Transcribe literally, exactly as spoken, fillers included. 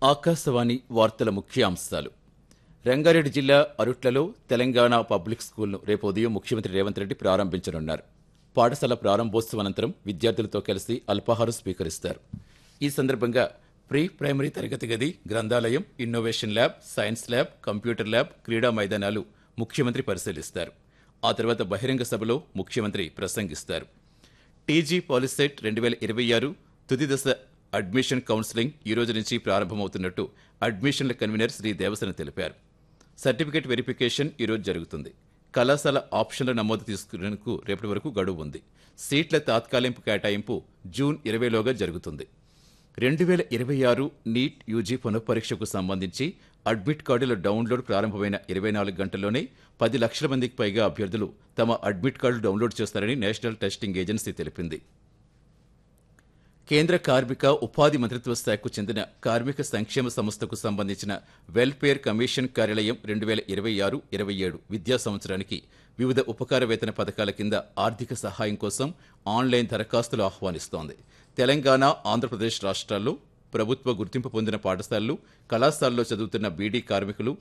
ఆకాశవాణి వార్తల ముఖ్యాంశాలు. రంగారెడ్డి జిల్లా అరుట్లలో తెలంగాణ పబ్లిక్ స్కూల్ను రేపు ఉదయం ముఖ్యమంత్రి రేవంత్ రెడ్డి ప్రారంభించనున్నారు. పాఠశాల ప్రారంభోత్సవానంతరం విద్యార్థులతో కలిసి అల్పాహారం స్వీకరిస్తారు. ఈ సందర్భంగా ప్రీ ప్రైమరీ తరగతి గది, గ్రంథాలయం, innovation lab, science lab, computer lab, క్రీడా మైదానాలు ముఖ్యమంత్రి పరిశీలిస్తారు. ఆ తర్వాత బహిరంగ సభలో ముఖ్యమంత్రి ప్రసంగిస్తారు. టీజీ పాలిసెట్ రెండు వేల ఇరవై ఆరు తుది దశ అడ్మిషన్ కౌన్సిలింగ్ ఈ రోజు నుంచి ప్రారంభమవుతున్నట్టు అడ్మిషన్ల కన్వీనర్ శ్రీ దేవసన తెలిపారు. సర్టిఫికేట్ వెరిఫికేషన్ ఈ రోజు జరుగుతుంది. కళాశాల ఆప్షన్ల నమోదు తీసుకునేందుకు రేపటి వరకు గడువు ఉంది. సీట్ల తాత్కాలింపు కేటాయింపు జూన్ ఇరవైలోగా జరుగుతుంది. రెండు వేల ఇరవై ఆరు నీట్ యూజీ పునఃపరీక్షకు సంబంధించి అడ్మిట్ కార్డుల డౌన్లోడ్ ప్రారంభమైన ఇరవై నాలుగు గంటల్లోనే పది లక్షల మందికి పైగా అభ్యర్థులు తమ అడ్మిట్ కార్డులు డౌన్లోడ్ చేస్తారని నేషనల్ టెస్టింగ్ ఏజెన్సీ తెలిపింది. కేంద్ర కార్మిక ఉపాధి మంత్రిత్వ శాఖకు చెందిన కార్మిక సంక్షేమ సంస్థకు సంబంధించిన వెల్ఫేర్ కమిషన్ కార్యాలయం రెండు వేల ఇరవై ఆరు ఇరవై ఏడు విద్యా సంవత్సరానికి వివిధ ఉపకార వేతన పథకాల కింద ఆర్థిక సహాయం కోసం ఆన్లైన్ దరఖాస్తులు ఆహ్వానిస్తోంది. తెలంగాణ, ఆంధ్రప్రదేశ్ రాష్ట్రాల్లో ప్రభుత్వ గుర్తింపు పొందిన పాఠశాలలు, కళాశాలలో చదువుతున్న బీడీ కార్మికులు